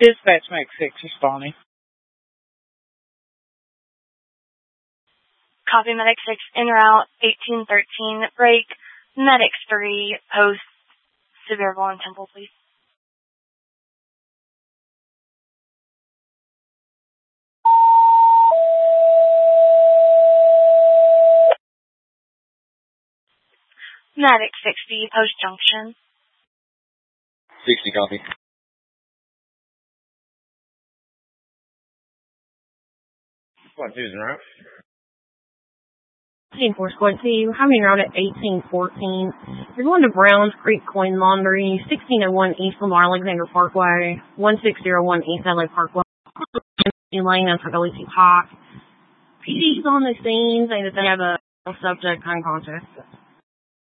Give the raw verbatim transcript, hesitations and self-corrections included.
Dispatch Max six responding. Copy Medic six, en route, eighteen thirteen, break, Medic three, post, Sevierville and Temple, please. Medic sixty, post junction. sixty, copy. Squad two is en route. eighteen four Squad two, having route at eighteen fourteen. You're going to Browns Creek Coin Laundry, sixteen oh one East Lamar Alexander Parkway, one six oh one East L A Parkway, Lane and W C Park. P D's on the scene saying that they have a subject high contact.